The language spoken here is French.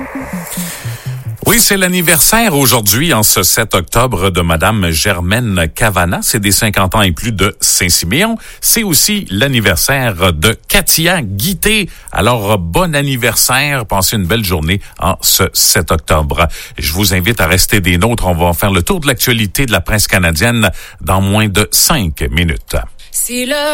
Oui, c'est l'anniversaire aujourd'hui, en ce 7 octobre, de Madame Germaine Cavana. C'est des 50 ans et plus de Saint-Siméon. C'est aussi l'anniversaire de Katia Guité. Alors, bon anniversaire. Passez une belle journée en ce 7 octobre. Je vous invite à rester des nôtres. On va faire le tour de l'actualité de la presse canadienne dans moins de 5 minutes.